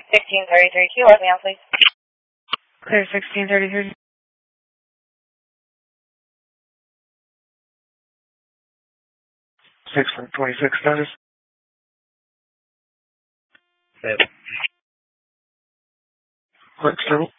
1633Q, let me on, please. Clear 1633. 626 status. Quick,